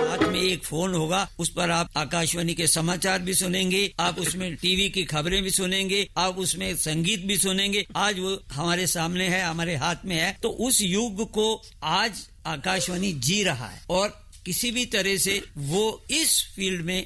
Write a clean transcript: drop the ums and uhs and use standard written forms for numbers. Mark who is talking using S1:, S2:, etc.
S1: हाथ में एक फोन होगा, उस पर आप आकाशवाणी के समाचार भी सुनेंगे, आप उसमें टीवी की खबरें भी सुनेंगे, आप उसमें संगीत भी सुनेंगे। आज वो हमारे सामने है, हमारे हाथ में है। तो उस युग को आज आकाशवाणी जी रहा है और किसी भी तरह से वो इस फील्ड में